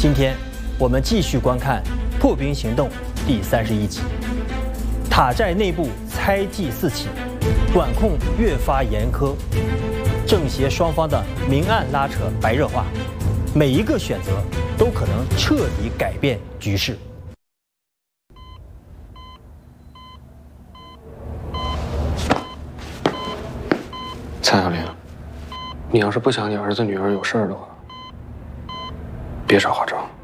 今天我们继续观看《破冰行动》第31集。塔寨内部猜忌四起，管控越发严苛，正邪双方的明暗拉扯白热化，每一个选择都可能彻底改变局势。 蔡小玲，你要是不想你儿子女儿有事儿的话，别找华章。